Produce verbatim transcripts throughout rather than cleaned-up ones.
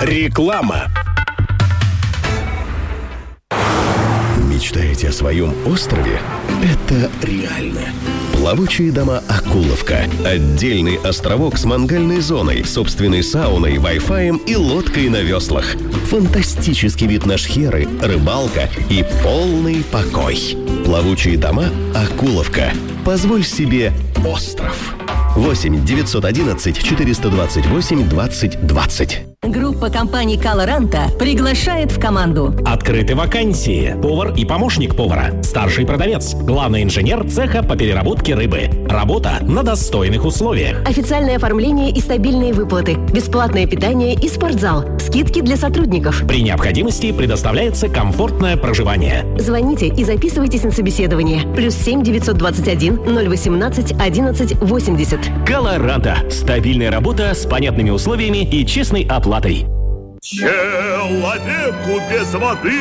Реклама. Мечтаете о своем острове? Это реально. Плавучие дома «Акуловка». Отдельный островок с мангальной зоной, собственной сауной, вай-фаем и лодкой на веслах. Фантастический вид на шхеры, рыбалка и полный покой. Плавучие дома «Акуловка». Позволь себе остров. восемь девятьсот одиннадцать четыреста двадцать восемь двадцать двадцать. Группа компаний «Колоранта» приглашает в команду. Открыты вакансии. Повар и помощник повара. Старший продавец. Главный инженер цеха по переработке рыбы. Работа на достойных условиях. Официальное оформление и стабильные выплаты. Бесплатное питание и спортзал. Скидки для сотрудников. При необходимости предоставляется комфортное проживание. Звоните и записывайтесь на собеседование. Плюс семь девятьсот двадцать один ноль восемнадцать одиннадцать восемьдесят. «Колоранта». Стабильная работа с понятными условиями и честной оплатой. Человеку без воды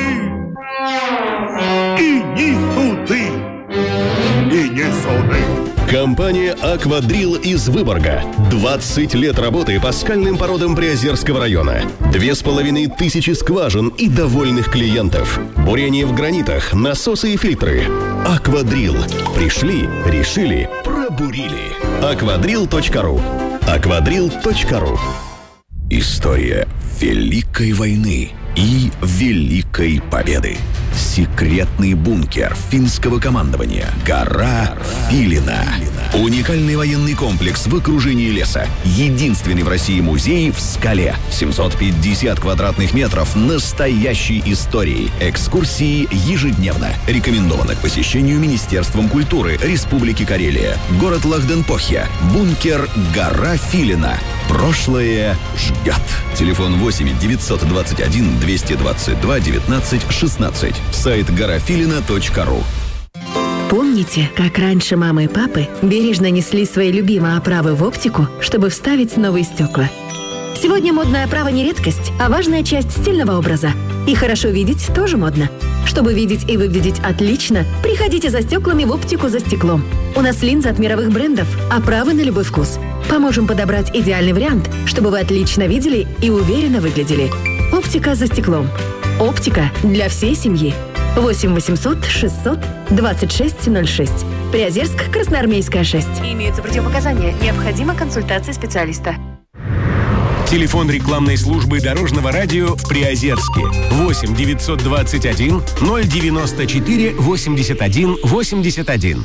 и ни туды, и ни суды. Компания «Аквадрил» из Выборга. двадцать лет работы по скальным породам Приозерского района. Две с половиной тысячи скважин и довольных клиентов. Бурение в гранитах, насосы и фильтры. «Аквадрил». Пришли, решили, пробурили. аквадрил точка ру. аквадрил точка ру. История Великой войны и Великой победы. Секретный бункер финского командования. Гора Филина. Уникальный военный комплекс в окружении леса. Единственный в России музей в скале. семьсот пятьдесят квадратных метров настоящей истории. Экскурсии ежедневно. Рекомендовано к посещению Министерством культуры Республики Карелия. Город Лахденпохья. Бункер Гора Филина. Прошлое ждет. Телефон восемь девятьсот двадцать один двести двадцать два девятнадцать шестнадцать. Сайт горофилина точка ру. Помните, как раньше мамы и папы бережно несли свои любимые оправы в оптику, чтобы вставить новые стекла? Сегодня модная оправа не редкость, а важная часть стильного образа. И хорошо видеть тоже модно. Чтобы видеть и выглядеть отлично, приходите за стеклами в оптику «За стеклом». У нас линзы от мировых брендов, оправы на любой вкус. Поможем подобрать идеальный вариант, чтобы вы отлично видели и уверенно выглядели. Оптика «За стеклом». Оптика для всей семьи. восемь восемьсот шестьсот двадцать шесть ноль шесть. Приозерск, Красноармейская, шесть. Имеются противопоказания. Необходима консультация специалиста. Телефон рекламной службы Дорожного радио в Приозерске. восемь девятьсот двадцать один ноль девяносто четыре восемьдесят один восемьдесят один.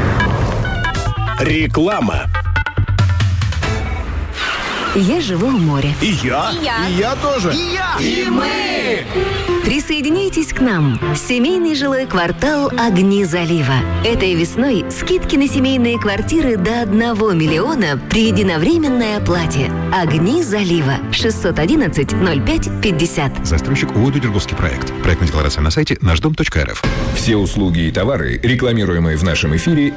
Реклама. Я живу у моря. И я. И я. И я тоже. И я. И мы. Присоединяйтесь к нам. Семейный жилой квартал «Огни залива». Этой весной скидки на семейные квартиры до одного миллиона при единовременной оплате. «Огни залива». шестьсот одиннадцать ноль пять пятьдесят. Застройщик ООО «Дудерговский проект». Проектная декларация на сайте наш дом точка эр эф. Все услуги и товары, рекламируемые в нашем эфире,